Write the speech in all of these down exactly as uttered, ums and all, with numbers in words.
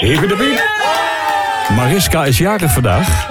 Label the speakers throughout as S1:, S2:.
S1: Even de beat. Mariska is jarig vandaag.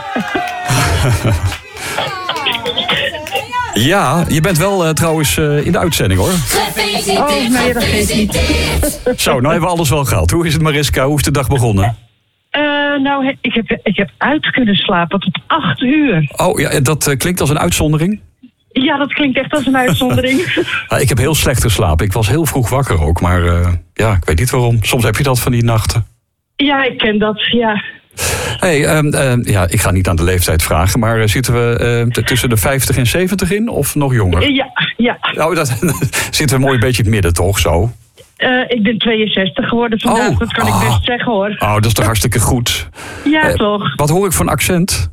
S1: Ja, je bent wel uh, trouwens uh, in de uitzending, hoor.
S2: Oh, nee, dat geeft niet.
S1: Zo, nou hebben we alles wel gehad. Hoe is het, Mariska? Hoe is de dag begonnen?
S2: Uh, nou, ik heb, ik heb uit kunnen slapen tot acht uur.
S1: Oh, ja, dat uh, klinkt als een uitzondering?
S2: Ja, dat klinkt echt als een uitzondering.
S1: Ja, ik heb heel slecht geslapen. Ik was heel vroeg wakker ook, maar uh, ja, ik weet niet waarom. Soms heb je dat van die nachten.
S2: Ja, ik ken dat, ja.
S1: Hey, um, uh, ja, ik ga niet aan de leeftijd vragen, maar uh, zitten we uh, t- tussen de vijftig en zeventig in of nog jonger?
S2: Ja, ja.
S1: Nou, dat zitten we mooi een beetje in het midden, toch, zo?
S2: Uh, ik ben tweeënzestig geworden vandaag,
S1: oh,
S2: dat kan
S1: oh.
S2: ik best zeggen, hoor.
S1: Oh, dat is toch hartstikke goed.
S2: Ja,
S1: uh,
S2: toch.
S1: Wat hoor ik van accent?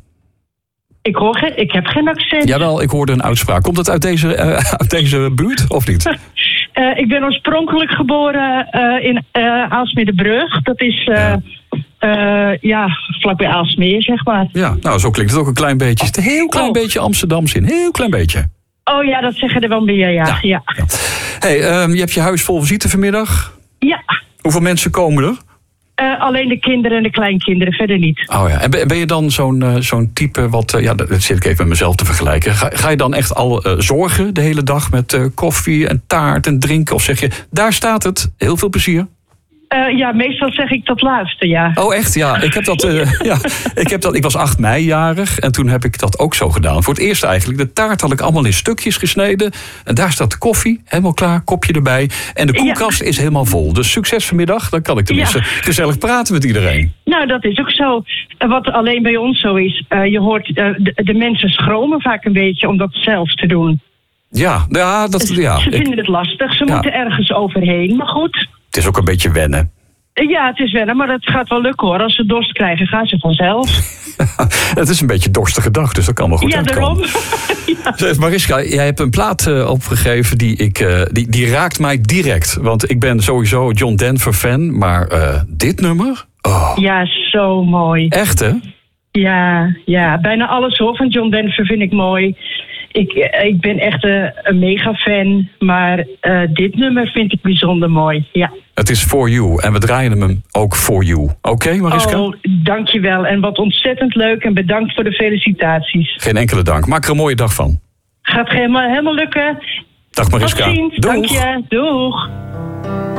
S2: Ik hoor geen, ik heb geen accent.
S1: Jawel, ik hoorde een uitspraak. Komt het uit deze, uh, uit deze buurt, of niet?
S2: uh, ik ben oorspronkelijk geboren uh, in uh, Aalsmeerderbrug. Dat is... Uh, ja. Uh, ja, vlakbij Aalsmeer, zeg maar.
S1: Ja, nou, zo klinkt het ook een klein beetje. Het is een heel klein oh. beetje Amsterdams in. Heel klein beetje.
S2: Oh ja, dat zeggen er wel meer, ja. ja. ja.
S1: ja. Hey, um, je hebt je huis vol visite vanmiddag?
S2: Ja.
S1: Hoeveel mensen komen er?
S2: Uh, alleen de kinderen en de kleinkinderen, verder niet.
S1: Oh ja, en ben je dan zo'n, uh, zo'n type wat... Uh, ja, dat zit ik even met mezelf te vergelijken. Ga, ga je dan echt al uh, zorgen de hele dag met uh, koffie en taart en drinken? Of zeg je, daar staat het, heel veel plezier?
S2: Uh, ja, meestal zeg ik dat laatste, ja.
S1: Oh, echt? Ja, ik heb dat. Uh, ja, ik heb dat. Ik was acht mei jarig en toen heb ik dat ook zo gedaan. Voor het eerst eigenlijk. De taart had ik allemaal in stukjes gesneden. En daar staat de koffie, helemaal klaar, kopje erbij. En de koelkast ja. is helemaal vol. Dus succes vanmiddag. Dan kan ik tenminste ja. gezellig praten met iedereen.
S2: Nou, dat is ook zo. Wat alleen bij ons zo is. Uh, je hoort, uh, de, de mensen schromen vaak een beetje om dat zelf te doen.
S1: Ja, ja, dat, ja.
S2: Ze vinden
S1: ik,
S2: het lastig. Ze
S1: ja.
S2: moeten ergens overheen. Maar goed.
S1: Het is ook een beetje wennen.
S2: Ja, het is wennen, maar het gaat wel lukken, hoor. Als ze dorst krijgen, gaan ze vanzelf.
S1: Het is een beetje een dorstige dag, dus dat kan wel goed
S2: ja,
S1: uitkomen. Ja, daarom. Mariska, jij hebt een plaat uh, opgegeven die, ik, uh, die, die raakt mij direct. Want ik ben sowieso John Denver fan, maar uh, dit nummer? Oh.
S2: Ja, zo mooi.
S1: Echt, hè?
S2: Ja, ja, bijna alles hoor van John Denver vind ik mooi. Ik, ik ben echt een, een mega fan, maar uh, dit nummer vind ik bijzonder mooi, ja.
S1: Het is For You en we draaien hem ook For You. Oké, okay, Mariska?
S2: Oh, dankjewel en wat ontzettend leuk en bedankt voor de felicitaties.
S1: Geen enkele dank, maak er een mooie dag van.
S2: Gaat helemaal, helemaal lukken.
S1: Dag Mariska.
S2: Tot ziens,
S1: Doeg.
S2: dank je, doeg.